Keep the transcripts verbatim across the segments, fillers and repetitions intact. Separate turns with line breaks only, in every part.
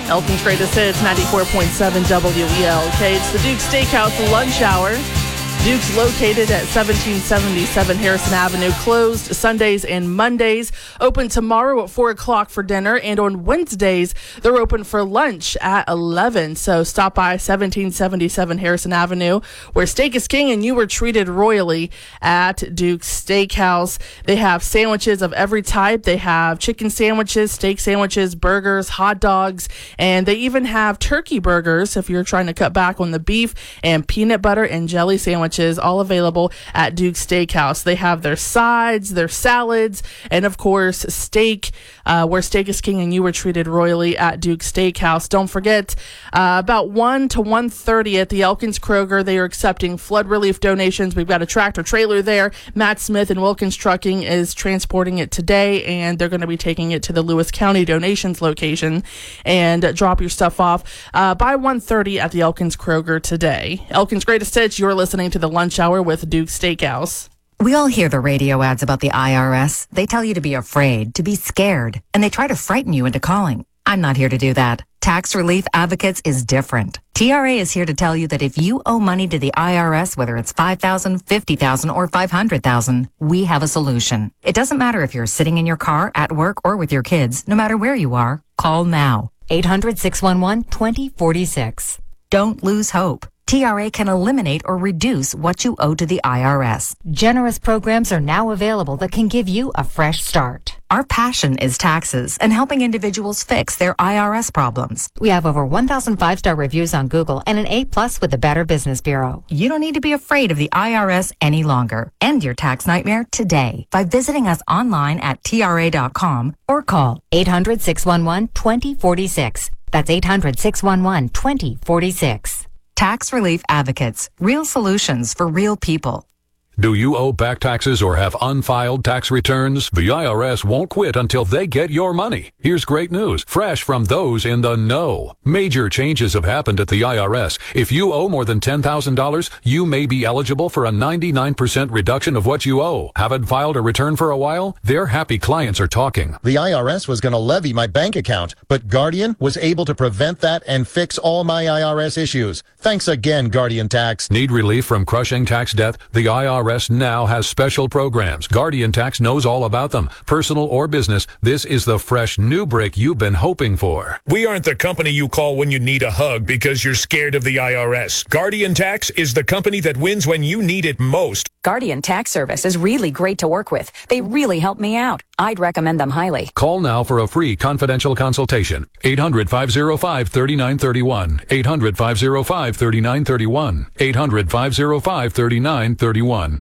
Elkins Greatest Hits, ninety-four point seven W E L K. It's the Duke's Steakhouse lunch hour. Duke's located at seventeen seventy-seven Harrison Avenue, closed Sundays and Mondays, open tomorrow at four o'clock for dinner, and on Wednesdays, they're open for lunch at eleven. So stop by seventeen seventy-seven Harrison Avenue, where steak is king and you were treated royally at Duke's Steakhouse. They have sandwiches of every type. They have chicken sandwiches, steak sandwiches, burgers, hot dogs, and they even have turkey burgers if you're trying to cut back on the beef, and peanut butter and jelly sandwiches, all available at Duke's Steakhouse. They have their sides, their salads, and of course, steak, uh, where steak is king and you were treated royally at Duke's Steakhouse. Don't forget, uh, about one to one thirty at the Elkins Kroger, they are accepting flood relief donations. We've got a tractor trailer there. Matt Smith and Wilkins Trucking is transporting it today, and they're going to be taking it to the Lewis County donations location and uh, drop your stuff off uh, by one thirty at the Elkins Kroger today. Elkins Greatest Hits, you're listening to the lunch hour with Duke's Steakhouse.
We all hear the radio ads about the I R S. They tell you to be afraid, to be scared, and they try to frighten you into calling. I'm not here to do that. Tax Relief Advocates is different. T R A is here to tell you that if you owe money to the I R S, whether it's five thousand dollars, fifty thousand dollars, or five hundred thousand dollars, we have a solution. It doesn't matter if you're sitting in your car, at work, or with your kids. No matter where you are, call now. eight hundred, six one one, two zero four six. Don't lose hope. T R A can eliminate or reduce what you owe to the I R S. Generous programs are now available that can give you a fresh start. Our passion is taxes and helping individuals fix their I R S problems. We have over one thousand five-star reviews on Google and an A plus with the Better Business Bureau. You don't need to be afraid of the I R S any longer. End your tax nightmare today by visiting us online at T R A dot com or call eight hundred, six one one, two zero four six. That's eight hundred, six one one, two zero four six. Tax Relief Advocates. Real solutions for real people.
Do you owe back taxes or have unfiled tax returns? The I R S won't quit until they get your money. Here's great news, fresh from those in the know. Major changes have happened at the I R S. If you owe more than ten thousand dollars, you may be eligible for a ninety-nine percent reduction of what you owe. Haven't filed a return for a while? Their happy clients are talking.
The I R S was going to levy my bank account, but Guardian was able to prevent that and fix all my I R S issues. Thanks again, Guardian Tax.
Need relief from crushing tax debt? The I R S now has special programs. Guardian Tax knows all about them. Personal or business, this is the fresh new break you've been hoping for.
We aren't the company you call when you need a hug because you're scared of the I R S. Guardian Tax is the company that wins when you need it most.
Guardian Tax Service is really great to work with. They really help me out. I'd recommend them highly.
Call now for a free confidential consultation. eight hundred, five oh five, three nine three one. eight hundred, five oh five, three nine three one. eight hundred, five oh five, three nine three one.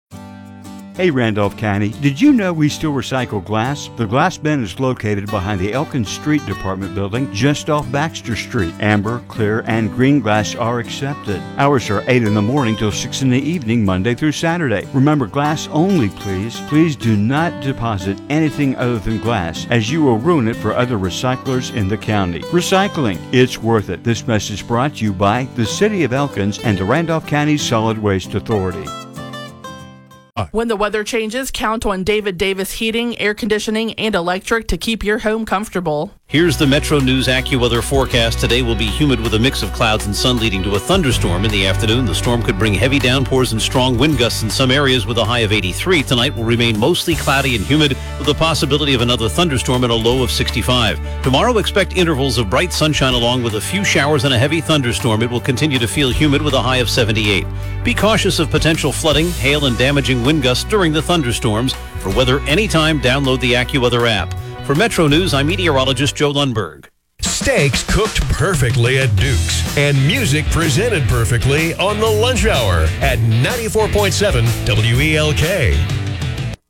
Hey Randolph County, did you know we still recycle glass? The Glass Bin is located behind the Elkins Street Department building just off Baxter Street. Amber, clear, and green glass are accepted. Hours are eight in the morning till six in the evening, Monday through Saturday. Remember, glass only, please. Please do not deposit anything other than glass, as you will ruin it for other recyclers in the county. Recycling, it's worth it. This message brought to you by the City of Elkins and the Randolph County Solid Waste Authority.
When the weather changes, count on David Davis Heating, Air Conditioning, and Electric to keep your home comfortable.
Here's the Metro News AccuWeather forecast. Today will be humid with a mix of clouds and sun leading to a thunderstorm in the afternoon. The storm could bring heavy downpours and strong wind gusts in some areas with a high of eighty-three. Tonight will remain mostly cloudy and humid with the possibility of another thunderstorm and a low of sixty-five. Tomorrow, expect intervals of bright sunshine along with a few showers and a heavy thunderstorm. It will continue to feel humid with a high of seventy-eight. Be cautious of potential flooding, hail, and damaging wind gusts during the thunderstorms. For weather anytime, download the AccuWeather app. For Metro News, I'm meteorologist Joe Lundberg.
Steaks cooked perfectly at Duke's and music presented perfectly on the lunch hour at ninety-four point seven W E L K.